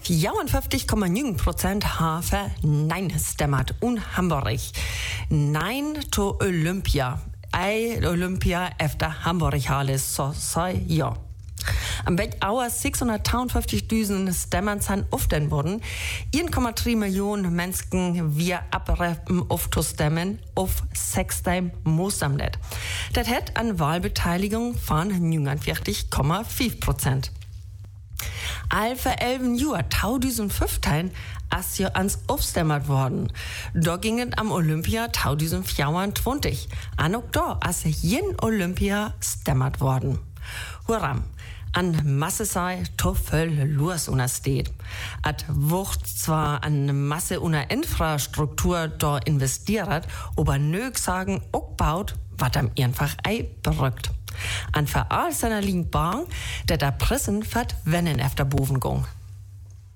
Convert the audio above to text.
54,9% haben Nein stemmat und Hamburg. Nein to Olympia. Olympia efter Hamburg Halle, so sei ja. Am Bett auer 653.000 Stemmen sind often worden. 1,3 Millionen Menschen wir abrappen auf zu stemmen auf 6 Mosamlet. Das hat an Wahlbeteiligung von 49,5%. Für 11 Jahre 2015 ist ja ans aufstemmert worden. Da ging es am Olympia 2024. An auch da ist jeden Olympia stemmert worden. Huram, an Masse sei to voll los unersteht. At wucht zwar an Masse una Infrastruktur da investiert, aber nög sagen auch baut, wat am einfach ei berückt. An verall seiner Linkbahn, der da Pressen fährt, wenn in efter Boven gong.